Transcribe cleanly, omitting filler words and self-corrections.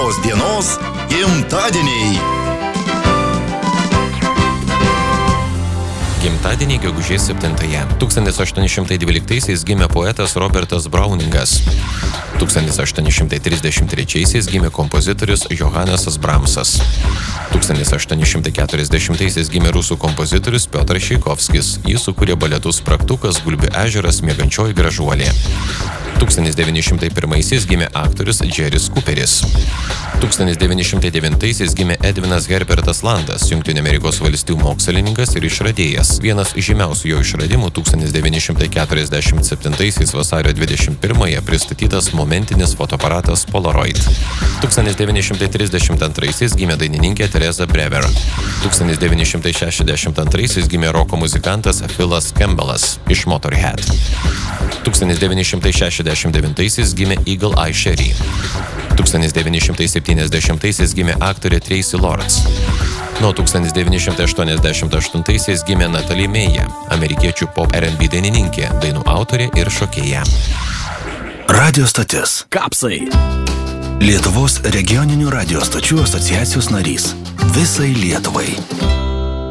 šios dienos gimtadieniai. Gimtadienį gegužės 7-ąją. 1812 gimė poetas Robertas Browningas. 1833 gimė kompozitorius Johannesas Brahmsas. 1840 gimė rusų kompozitorius Piotras Čaikovskis. Jis sukūrė baletus Spragtukas, Gulbių ežeras, Miegančioji gražuolė. 1901 gimė aktorius Džeris Cooperis. 1909 gimė Edvinas Herbertas Landas, Jungtinių Amerikos valstijų mokslininkas ir išradėjas. Vienas žymiausių jo išradimų 1947 vasario 21 pristatytas momentinis fotoaparatas Polaroid. 1932 gimė dainininkė Teresa Brewer. 1962 gimė roko muzikantas Philas Campbellas iš Motorhead. 1969 gimė Eagle Eye Cherry. 1970 gimė aktorė Tracy Lords. Nuo 1988 gimė Natalie Meija, amerikiečių pop R&B dainininkė, dainų autorė ir šokėja. Radio stotis. Kapsai. Lietuvos regioninių radio stočių asociacijos narys. Visai Lietuvai.